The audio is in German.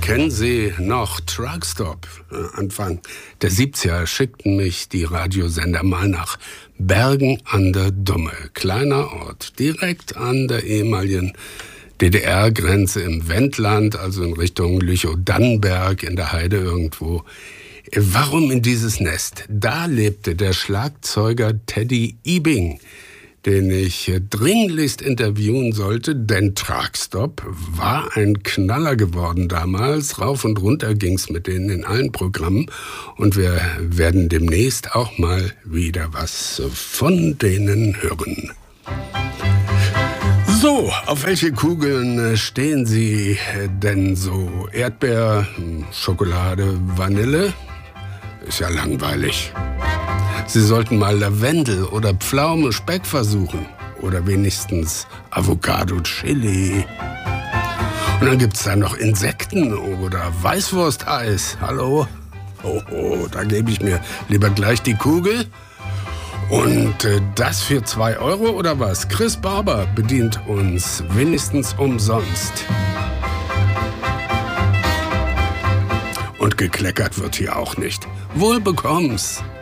Kennen Sie noch Truckstop? Anfang der 70er schickten mich die Radiosender mal nach Bergen an der Dumme. Kleiner Ort, direkt an der ehemaligen DDR-Grenze im Wendland, also in Richtung Lüchow-Dannenberg in der Heide irgendwo. Warum in dieses Nest? Da lebte der Schlagzeuger Teddy Ebing, den ich dringlichst interviewen sollte, denn Truckstop war ein Knaller geworden damals. Rauf und runter ging's mit denen in allen Programmen und wir werden demnächst auch mal wieder was von denen hören. So, auf welche Kugeln stehen Sie denn so? Erdbeer, Schokolade, Vanille? Ist ja langweilig. Sie sollten mal Lavendel oder Pflaume, Speck versuchen. Oder wenigstens Avocado Chili. Und dann gibt's da noch Insekten oder Weißwursteis. Hallo? Oh, da gebe ich mir lieber gleich die Kugel. Und das für 2 Euro oder was? Chris Barber bedient uns wenigstens umsonst. Und gekleckert wird hier auch nicht. Wohl bekomm's.